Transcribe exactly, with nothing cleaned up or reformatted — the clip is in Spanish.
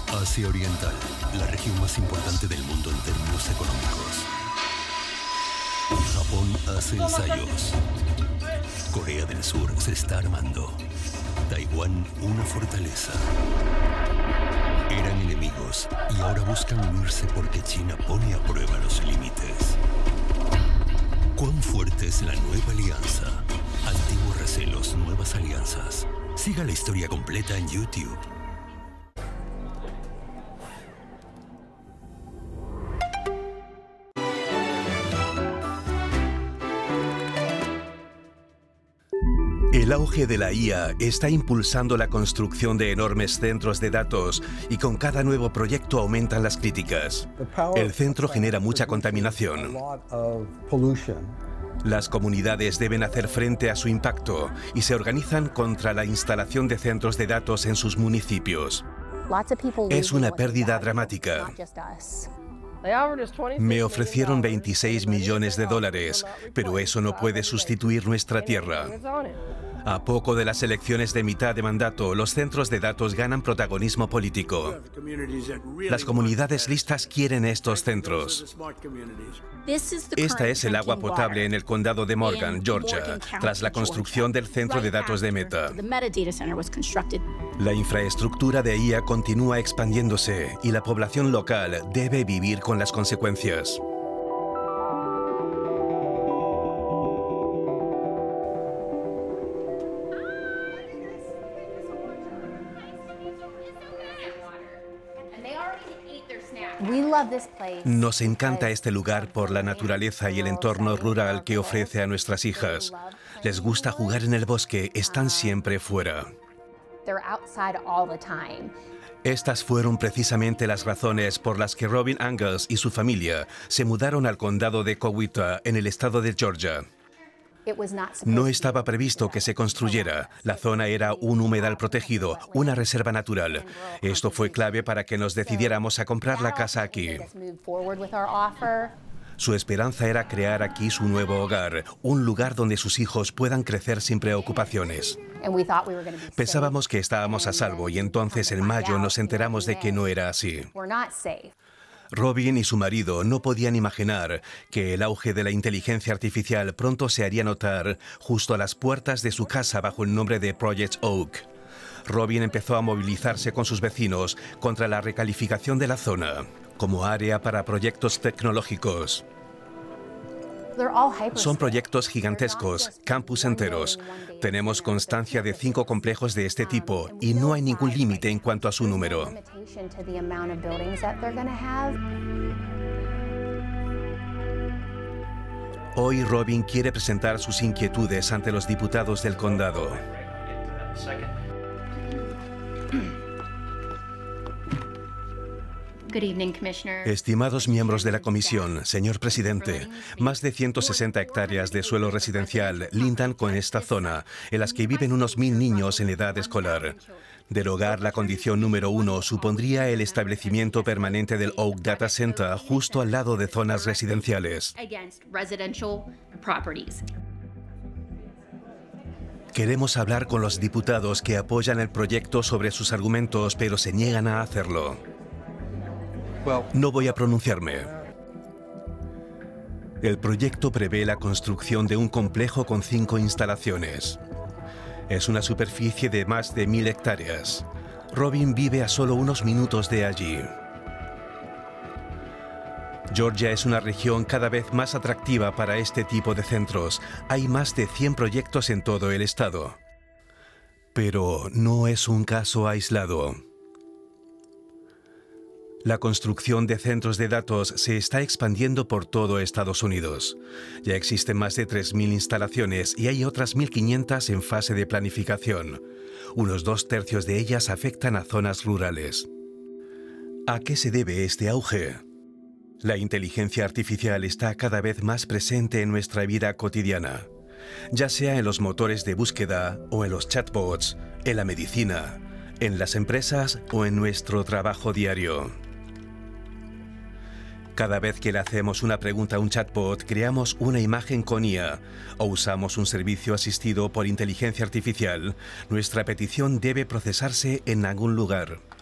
Asia Oriental, la región más importante del mundo en términos económicos. Japón hace ensayos. Corea del Sur se está armando. Taiwán, una fortaleza. Eran enemigos y ahora buscan unirse porque China pone a prueba los límites. ¿Cuán fuerte es la nueva alianza? Antiguos recelos, nuevas alianzas. Siga la historia completa en YouTube. El auge de la I A está impulsando la construcción de enormes centros de datos y con cada nuevo proyecto aumentan las críticas. El centro genera mucha contaminación. Las comunidades deben hacer frente a su impacto y se organizan contra la instalación de centros de datos en sus municipios. Es una pérdida dramática. Me ofrecieron veintiséis millones de dólares, pero eso no puede sustituir nuestra tierra. A poco de las elecciones de mitad de mandato, los centros de datos ganan protagonismo político. Las comunidades listas quieren estos centros. Esta es el agua potable en el condado de Morgan, Georgia, tras la construcción del centro de datos de Meta. La infraestructura de I A continúa expandiéndose y la población local debe vivir con las consecuencias. Nos encanta este lugar por la naturaleza y el entorno rural que ofrece a nuestras hijas. Les gusta jugar en el bosque, están siempre fuera. Estas fueron precisamente las razones por las que Robin Angus y su familia se mudaron al condado de Coweta, en el estado de Georgia. No estaba previsto que se construyera. La zona era un humedal protegido, una reserva natural. Esto fue clave para que nos decidiéramos a comprar la casa aquí. Su esperanza era crear aquí su nuevo hogar, un lugar donde sus hijos puedan crecer sin preocupaciones. Pensábamos que estábamos a salvo y entonces en mayo nos enteramos de que no era así. Robin y su marido no podían imaginar que el auge de la inteligencia artificial pronto se haría notar justo a las puertas de su casa bajo el nombre de Project Oak. Robin empezó a movilizarse con sus vecinos contra la recalificación de la zona como área para proyectos tecnológicos. Son proyectos gigantescos, campus enteros. Tenemos constancia de cinco complejos de este tipo y no hay ningún límite en cuanto a su número. Hoy Robin quiere presentar sus inquietudes ante los diputados del condado. Estimados miembros de la comisión, señor presidente, más de ciento sesenta hectáreas de suelo residencial lindan con esta zona, en las que viven unos mil niños en edad escolar. Derogar la condición número uno supondría el establecimiento permanente del Oak Data Center justo al lado de zonas residenciales. Queremos hablar con los diputados que apoyan el proyecto sobre sus argumentos, pero se niegan a hacerlo. No voy a pronunciarme. El proyecto prevé la construcción de un complejo con cinco instalaciones. Es una superficie de más de mil hectáreas. Robin vive a solo unos minutos de allí. Georgia es una región cada vez más atractiva para este tipo de centros. Hay más de cien proyectos en todo el estado. Pero no es un caso aislado. La construcción de centros de datos se está expandiendo por todo Estados Unidos. Ya existen más de tres mil instalaciones y hay otras mil quinientas en fase de planificación. Unos dos tercios de ellas afectan a zonas rurales. ¿A qué se debe este auge? La inteligencia artificial está cada vez más presente en nuestra vida cotidiana, ya sea en los motores de búsqueda o en los chatbots, en la medicina, en las empresas o en nuestro trabajo diario. Cada vez que le hacemos una pregunta a un chatbot, creamos una imagen con I A o usamos un servicio asistido por inteligencia artificial, nuestra petición debe procesarse en algún lugar.